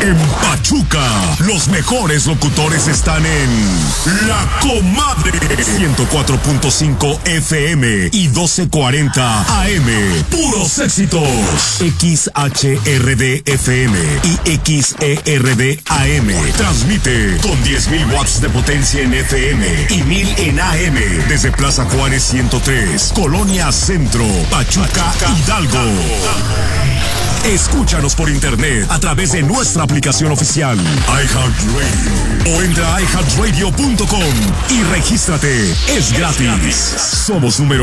En Pachuca, los mejores locutores están en La Comadre. 104.5 FM y 1240 AM. Puros éxitos. XHRD FM y XERD AM. Transmite con 10.000 watts de potencia en FM y 1.000 en AM. Desde Plaza Juárez 103, Colonia Centro, Pachuca, Hidalgo. Escúchanos por internet a través de nuestra aplicación oficial iHeartRadio o entra a iHeartRadio.com y regístrate. Es gratis. Somos número